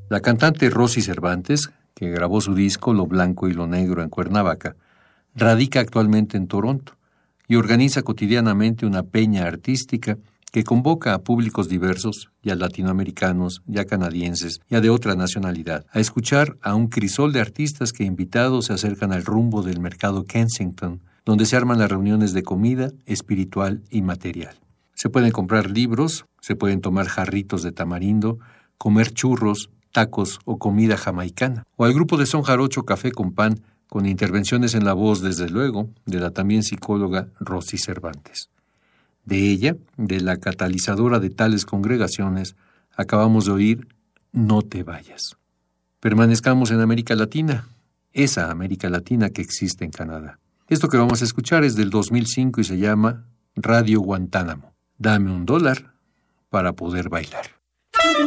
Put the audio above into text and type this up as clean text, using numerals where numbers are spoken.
La cantante Rosy Cervantes, que grabó su disco Lo Blanco y lo Negro en Cuernavaca, radica actualmente en Toronto y organiza cotidianamente una peña artística que convoca a públicos diversos, ya latinoamericanos, ya canadienses, ya de otra nacionalidad, a escuchar a un crisol de artistas que invitados se acercan al rumbo del mercado Kensington, donde se arman las reuniones de comida, espiritual y material. Se pueden comprar libros, se pueden tomar jarritos de tamarindo, comer churros, tacos o comida jamaicana. O al grupo de son jarocho Café con Pan, con intervenciones en la voz, desde luego, de la también psicóloga Rosy Cervantes. De ella, de la catalizadora de tales congregaciones, acabamos de oír No te vayas. Permanezcamos en América Latina, esa América Latina que existe en Canadá. Esto que vamos a escuchar es del 2005 y se llama Radio Guantánamo. Dame $1 para poder bailar.